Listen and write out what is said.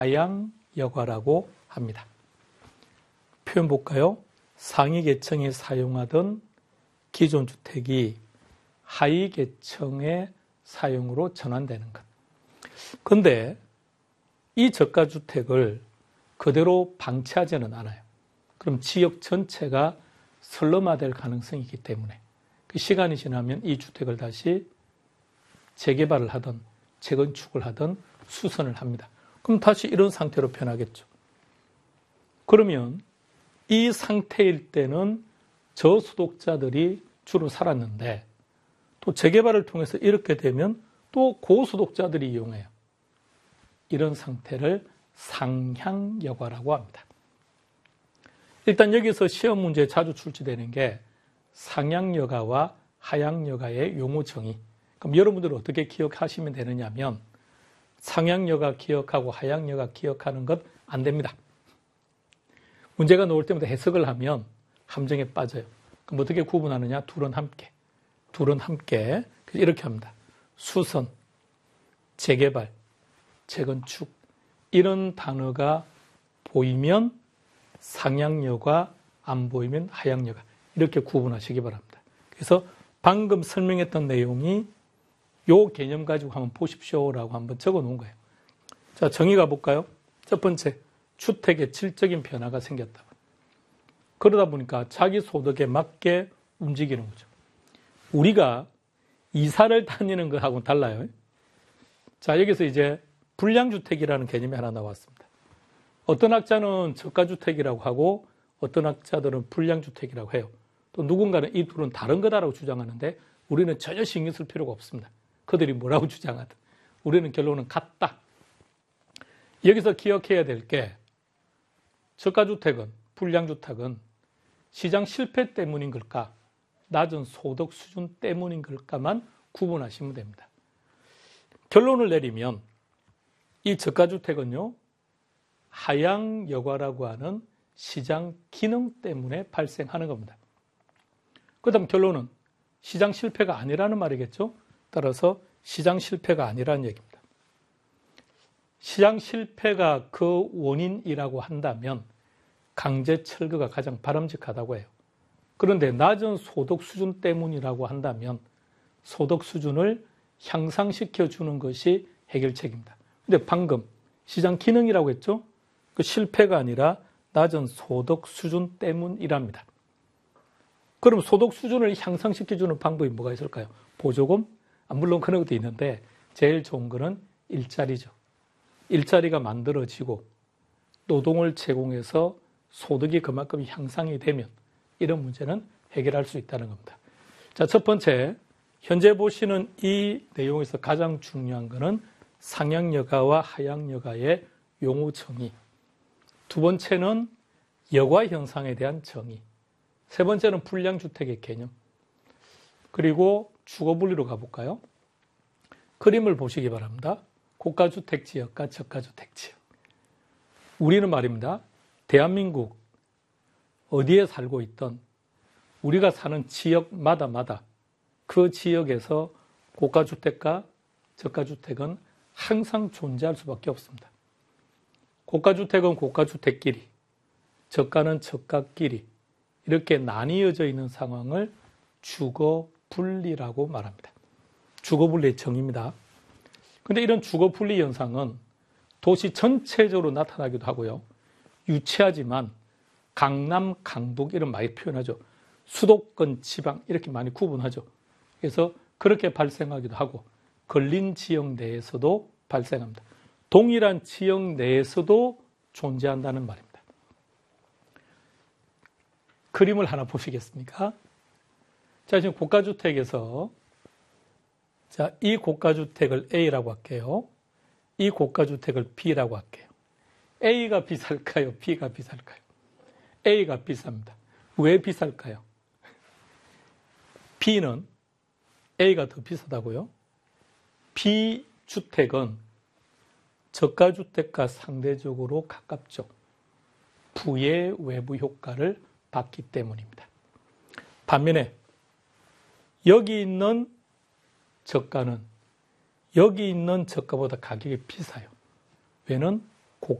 하향여가라고 합니다. 표현 볼까요? 상위 계층이 사용하던 기존 주택이 하위 계층의 사용으로 전환되는 것. 그런데 이 저가 주택을 그대로 방치하지는 않아요. 그럼 지역 전체가 슬럼화될 가능성이 있기 때문에 그 시간이 지나면 이 주택을 다시 재개발을 하든 재건축을 하든 수선을 합니다. 그럼 다시 이런 상태로 변하겠죠. 그러면 이 상태일 때는 저소득자들이 주로 살았는데 또 재개발을 통해서 이렇게 되면 또 고소득자들이 이용해요. 이런 상태를 상향여가라고 합니다. 일단 여기서 시험 문제에 자주 출제되는 게 상향여가와 하향여가의 용어 정의. 그럼 여러분들은 어떻게 기억하시면 되느냐 하면 상향여가 기억하고 하향여가 기억하는 것 안 됩니다. 문제가 나올 때마다 해석을 하면 함정에 빠져요. 그럼 어떻게 구분하느냐? 둘은 함께. 이렇게 합니다. 수선, 재개발, 재건축 이런 단어가 보이면 상향여가, 안 보이면 하향여가 이렇게 구분하시기 바랍니다. 그래서 방금 설명했던 내용이 요 개념 가지고 한번 보십시오라고 한번 적어 놓은 거예요. 자, 정의 가볼까요? 첫 번째, 주택에 질적인 변화가 생겼다. 그러다 보니까 자기 소득에 맞게 움직이는 거죠. 우리가 이사를 다니는 것하고는 달라요. 자, 여기서 이제 불량주택이라는 개념이 하나 나왔습니다. 어떤 학자는 저가주택이라고 하고 어떤 학자들은 불량주택이라고 해요. 또 누군가는 이 둘은 다른 거다라고 주장하는데 우리는 전혀 신경 쓸 필요가 없습니다. 그들이 뭐라고 주장하든 우리는 결론은 같다. 여기서 기억해야 될 게 저가주택은, 불량주택은 시장 실패 때문인 걸까? 낮은 소득 수준 때문인 걸까만 구분하시면 됩니다. 결론을 내리면 이 저가주택은요, 하향여가라고 하는 시장 기능 때문에 발생하는 겁니다. 그 다음 결론은 시장 실패가 아니라는 말이겠죠. 따라서 시장 실패가 아니라는 얘기입니다. 시장 실패가 그 원인이라고 한다면 강제 철거가 가장 바람직하다고 해요. 그런데 낮은 소득 수준 때문이라고 한다면 소득 수준을 향상시켜 주는 것이 해결책입니다. 근데 방금 시장 기능이라고 했죠? 그 실패가 아니라 낮은 소득 수준 때문이랍니다. 그럼 소득 수준을 향상시켜 주는 방법이 뭐가 있을까요? 보조금? 물론 그런 것도 있는데 제일 좋은 거는 일자리죠. 일자리가 만들어지고 노동을 제공해서 소득이 그만큼 향상이 되면 이런 문제는 해결할 수 있다는 겁니다. 자, 첫 번째, 현재 보시는 이 내용에서 가장 중요한 것은 상향여가와 하향여가의 용어 정의. 두 번째는 여가 현상에 대한 정의. 세 번째는 불량주택의 개념. 그리고 주거분리로 가볼까요? 그림을 보시기 바랍니다. 고가주택 지역과 저가주택 지역. 우리는 말입니다. 대한민국 어디에 살고 있던 우리가 사는 지역마다 그 지역에서 고가주택과 저가주택은 항상 존재할 수밖에 없습니다. 고가주택은 고가주택끼리, 저가는 저가끼리 이렇게 나뉘어져 있는 상황을 주거분리라고 말합니다. 주거분리의 정의입니다. 그런데 이런 주거분리 현상은 도시 전체적으로 나타나기도 하고요. 유치하지만 강남, 강북 이런 많이 표현하죠. 수도권, 지방 이렇게 많이 구분하죠. 그래서 그렇게 발생하기도 하고 걸린 지역 내에서도 발생합니다. 동일한 지역 내에서도 존재한다는 말입니다. 그림을 하나 보시겠습니까? 자, 지금 고가주택에서 자, 이 고가주택을 A라고 할게요. 이 고가주택을 B라고 할게요. A가 비쌀까요? B가 비쌀까요? A가 비쌉니다. 왜 비쌀까요? B는 A가 더 비싸다고요? B 주택은 저가주택과 상대적으로 가깝죠. 부의 외부 효과를 받기 때문입니다. 반면에 여기 있는 저가는 여기 있는 저가보다 가격이 비싸요. 왜는